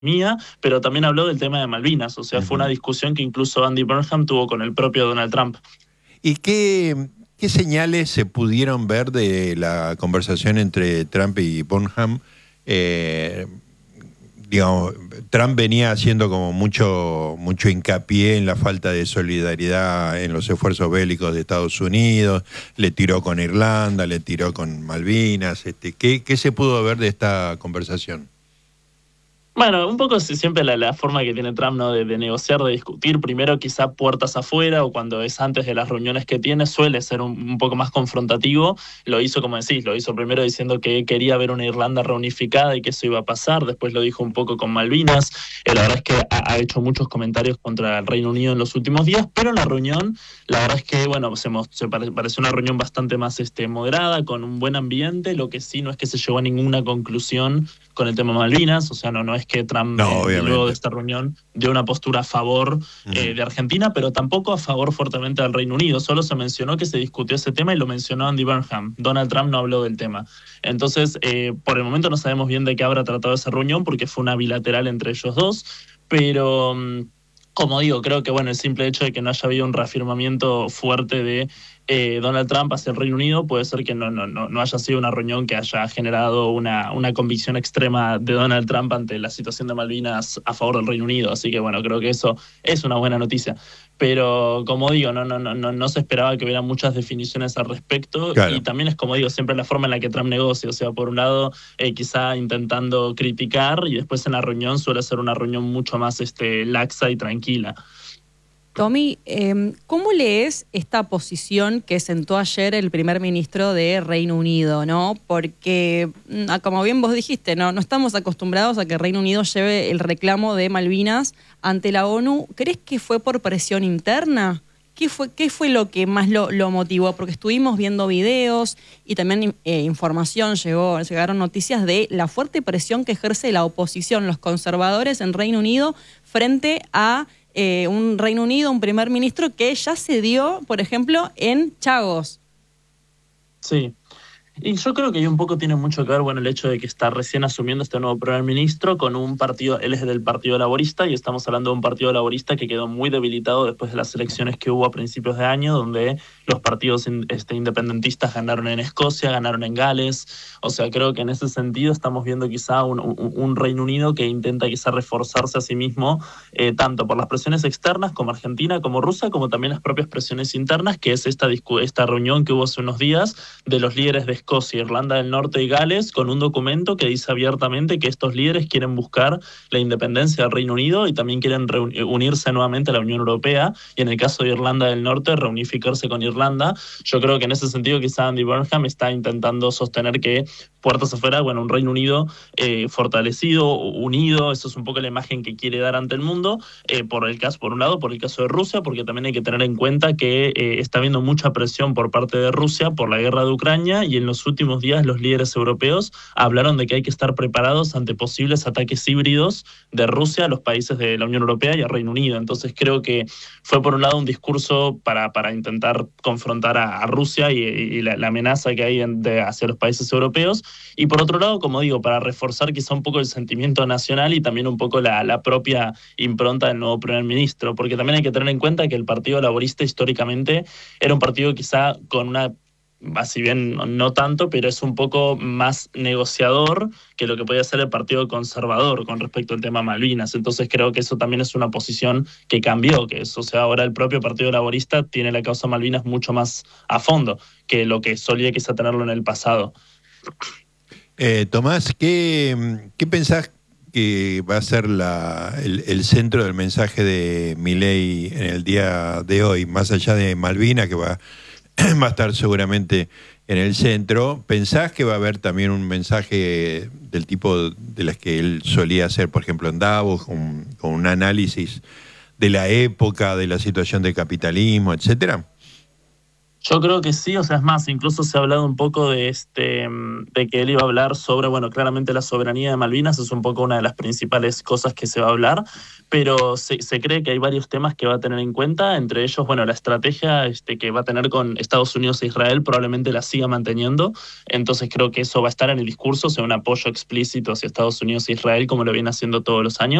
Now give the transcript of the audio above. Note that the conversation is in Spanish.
pero también habló del tema de Malvinas. O sea, fue una Ujú. discusión que incluso Andy Burnham tuvo con el propio Donald Trump. ¿Y qué señales se pudieron ver de la conversación entre Trump y Bonham? Eh, digamos, Trump venía haciendo como mucho hincapié en la falta de solidaridad en los esfuerzos bélicos de Estados Unidos, le tiró con Irlanda, le tiró con Malvinas. ¿Qué se pudo ver de esta conversación? Bueno, un poco siempre la forma que tiene Trump, ¿no? De negociar, de discutir, primero quizá puertas afuera o cuando es antes de las reuniones que tiene, suele ser un poco más confrontativo. Lo hizo, como decís, lo hizo primero diciendo que quería ver una Irlanda reunificada y que eso iba a pasar, después lo dijo un poco con Malvinas. La verdad es que ha hecho muchos comentarios contra el Reino Unido en los últimos días, pero en la reunión, la verdad es que, bueno, pareció una reunión bastante más moderada, con un buen ambiente. Lo que sí no es que se llegó a ninguna conclusión con el tema Malvinas. O sea, no es que Trump, No, luego de obviamente. esta reunión, dio una postura a favor Ujú. de Argentina, pero tampoco a favor fuertemente del Reino Unido. Solo se mencionó que se discutió ese tema y lo mencionó Andy Burnham. Donald Trump no habló del tema. Entonces, por el momento no sabemos bien de qué habrá tratado esa reunión, porque fue una bilateral entre ellos dos, pero... como digo, creo que bueno, el simple hecho de que no haya habido un reafirmamiento fuerte de Donald Trump hacia el Reino Unido puede ser que no haya sido una reunión que haya generado una convicción extrema de Donald Trump ante la situación de Malvinas a favor del Reino Unido. Así que bueno, creo que eso es una buena noticia. Pero como digo, no se esperaba que hubiera muchas definiciones al respecto, y Claro. también es como digo, siempre la forma en la que Trump negocia. O sea, por un lado, quizá intentando criticar, y después en la reunión suele ser una reunión mucho más laxa y tranquila. Tommy, ¿cómo lees esta posición que sentó ayer el primer ministro de Reino Unido, ¿no? Porque, como bien vos dijiste, no estamos acostumbrados a que Reino Unido lleve el reclamo de Malvinas ante la ONU. ¿Crees que fue por presión interna? ¿Qué fue lo que más lo motivó? Porque estuvimos viendo videos y también información, llegaron noticias de la fuerte presión que ejerce la oposición, los conservadores en Reino Unido, frente a un Reino Unido, un primer ministro que ya se dio, por ejemplo, en Chagos. Sí. Y yo creo que ahí un poco tiene mucho que ver, bueno, el hecho de que está recién asumiendo este nuevo primer ministro con un partido. Él es del Partido Laborista, y estamos hablando de un Partido Laborista que quedó muy debilitado después de las elecciones que hubo a principios de año, donde los partidos independentistas ganaron en Escocia, ganaron en Gales. O sea, creo que en ese sentido estamos viendo quizá un Reino Unido que intenta quizá reforzarse a sí mismo, tanto por las presiones externas como Argentina, como Rusia, como también las propias presiones internas, que es esta reunión que hubo hace unos días de los líderes de Escocia, Irlanda del Norte y Gales, con un documento que dice abiertamente que estos líderes quieren buscar la independencia del Reino Unido y también quieren unirse nuevamente a la Unión Europea, y en el caso de Irlanda del Norte, reunificarse con Irlanda. Yo creo que en ese sentido quizá Andy Burnham está intentando sostener que puertas afuera, bueno, un Reino Unido fortalecido, unido. Eso es un poco la imagen que quiere dar ante el mundo, por un lado, por el caso de Rusia, porque también hay que tener en cuenta que está habiendo mucha presión por parte de Rusia por la guerra de Ucrania, y en los últimos días los líderes europeos hablaron de que hay que estar preparados ante posibles ataques híbridos de Rusia a los países de la Unión Europea y al Reino Unido. Entonces creo que fue por un lado un discurso para intentar confrontar a Rusia y la amenaza que hay hacia los países europeos, y por otro lado, como digo, para reforzar quizá un poco el sentimiento nacional y también un poco la propia impronta del nuevo primer ministro, porque también hay que tener en cuenta que el Partido Laborista históricamente era un partido quizá con una, si bien no tanto, pero es un poco más negociador que lo que podía ser el Partido Conservador con respecto al tema Malvinas. Entonces creo que eso también es una posición que cambió, que es, o sea, ahora el propio Partido Laborista tiene la causa Malvinas mucho más a fondo que lo que solía quizá tenerlo en el pasado. Tomás, ¿qué pensás que va a ser el centro del mensaje de Milei en el día de hoy? Más allá de Malvina, que va a estar seguramente en el centro, ¿pensás que va a haber también un mensaje del tipo de las que él solía hacer, por ejemplo, en Davos, con un análisis de la época, de la situación del capitalismo, etcétera? Yo creo que sí, o sea, es más, incluso se ha hablado un poco de que él iba a hablar sobre, bueno, claramente la soberanía de Malvinas es un poco una de las principales cosas que se va a hablar, pero se cree que hay varios temas que va a tener en cuenta, entre ellos, bueno, la estrategia que va a tener con Estados Unidos e Israel probablemente la siga manteniendo, entonces creo que eso va a estar en el discurso, o sea, un apoyo explícito hacia Estados Unidos e Israel como lo viene haciendo todos los años.